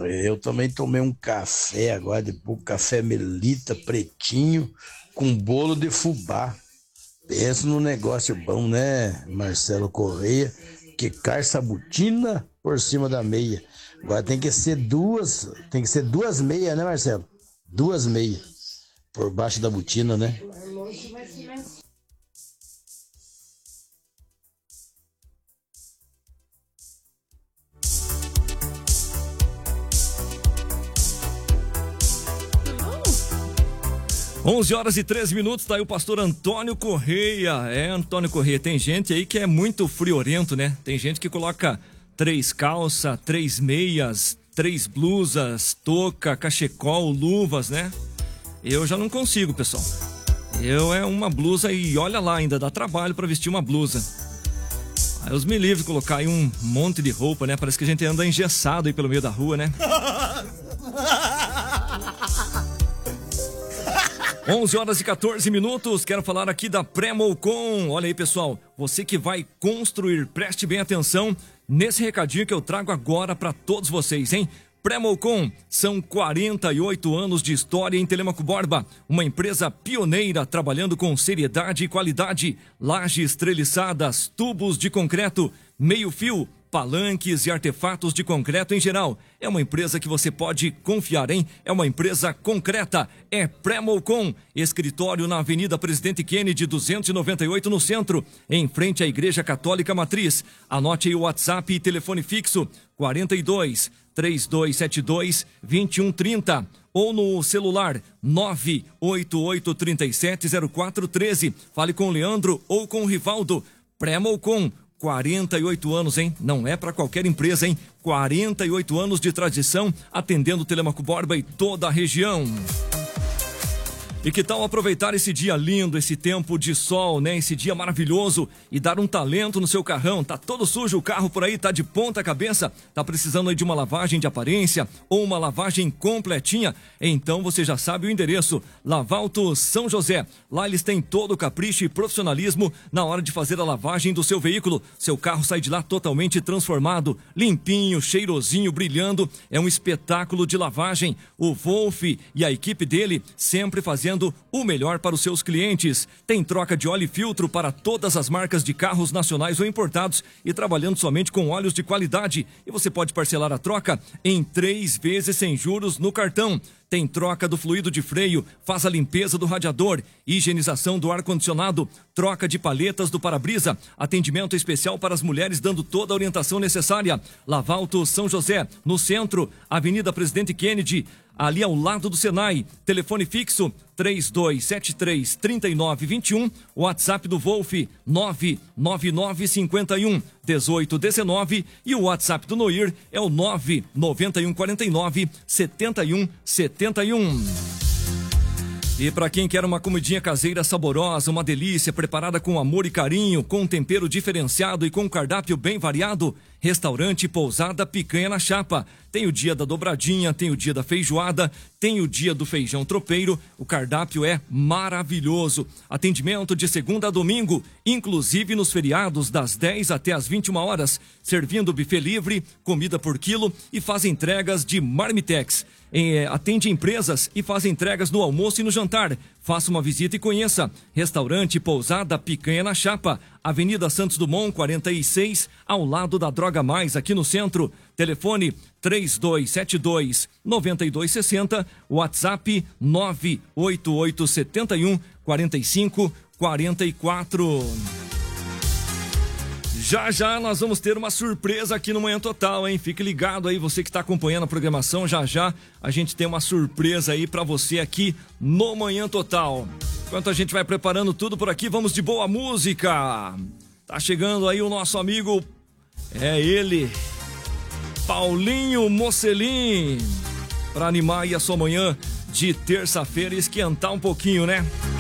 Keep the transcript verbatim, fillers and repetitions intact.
Eu também tomei um café agora, de pouco, café Melita, pretinho, com bolo de fubá. Pensa num negócio bom, né, Marcelo Correia? Que calça botina por cima da meia. Agora tem que ser duas, tem que ser duas meias, né, Marcelo? Duas meias por baixo da botina, né? onze horas e treze minutos, tá aí o pastor Antônio Correia. É, Antônio Correia, tem gente aí que é muito friorento, né? Tem gente que coloca três calças, três meias, três blusas, touca, cachecol, luvas, né? Eu já não consigo, pessoal. Eu é uma blusa e olha lá, ainda dá trabalho pra vestir uma blusa. Aí os me livre colocar aí um monte de roupa, né? Parece que a gente anda engessado aí pelo meio da rua, né? onze horas e quatorze minutos, quero falar aqui da Pré-Molcom. Olha aí, pessoal, você que vai construir, preste bem atenção nesse recadinho que eu trago agora para todos vocês, hein? Pré-Molcom, são quarenta e oito anos de história em Telêmaco Borba, uma empresa pioneira trabalhando com seriedade e qualidade, lajes treliçadas, tubos de concreto, meio-fio, palanques e artefatos de concreto em geral. É uma empresa que você pode confiar, hein? É uma empresa concreta. É Pré-Molcom, escritório na Avenida Presidente Kennedy, duzentos e noventa e oito no centro, em frente à Igreja Católica Matriz. Anote aí o WhatsApp e telefone fixo quarenta e dois, três dois sete dois, dois um três zero ou no celular nove oito oito três sete zero quatro um três. Fale com o Leandro ou com o Rivaldo. Pré-Molcom, quarenta e oito anos, hein? Não é para qualquer empresa, hein? quarenta e oito anos de tradição, atendendo Telêmaco Borba e toda a região. E que tal aproveitar esse dia lindo, esse tempo de sol, né? Esse dia maravilhoso e dar um talento no seu carrão. Tá todo sujo o carro por aí, tá de ponta cabeça, tá precisando aí de uma lavagem de aparência ou uma lavagem completinha? Então você já sabe o endereço, Lavalto São José. Lá eles têm todo o capricho e profissionalismo na hora de fazer a lavagem do seu veículo. Seu carro sai de lá totalmente transformado, limpinho, cheirosinho, brilhando. É um espetáculo de lavagem. O Wolf e a equipe dele sempre fazendo o melhor para os seus clientes. Tem troca de óleo e filtro para todas as marcas de carros nacionais ou importados e trabalhando somente com óleos de qualidade. E você pode parcelar a troca em três vezes sem juros no cartão. Tem troca do fluido de freio, faz a limpeza do radiador, higienização do ar-condicionado, troca de palhetas do para-brisa, atendimento especial para as mulheres dando toda a orientação necessária. Lavalto São José, no centro, Avenida Presidente Kennedy, ali ao lado do Senai. Telefone fixo três dois sete três, três nove dois um, WhatsApp do Wolf nove nove nove cinco um, um oito um nove e o WhatsApp do Noir é o nove nove um quatro nove, sete um sete um. E para quem quer uma comidinha caseira saborosa, uma delícia, preparada com amor e carinho, com um tempero diferenciado e com um cardápio bem variado, Restaurante Pousada Picanha na Chapa. Tem o dia da dobradinha, tem o dia da feijoada, tem o dia do feijão tropeiro. O cardápio é maravilhoso. Atendimento de segunda a domingo, inclusive nos feriados, das dez até as vinte e uma horas, servindo buffet livre, comida por quilo e faz entregas de marmitex. É, atende empresas e faz entregas no almoço e no jantar. Faça uma visita e conheça. Restaurante Pousada Picanha na Chapa, Avenida Santos Dumont, quarenta e seis, ao lado da Droga Mais, aqui no centro. Telefone três dois sete dois, nove dois seis zero, WhatsApp nove oito oito sete um, quatro cinco quatro quatro. Já já nós vamos ter uma surpresa aqui no Manhã Total, hein? Fique ligado aí, você que está acompanhando a programação, já já a gente tem uma surpresa aí para você aqui no Manhã Total. Enquanto a gente vai preparando tudo por aqui, vamos de boa música. Tá chegando aí o nosso amigo, é ele, Paulinho Mocelin, para animar aí a sua manhã de terça-feira e esquentar um pouquinho, né?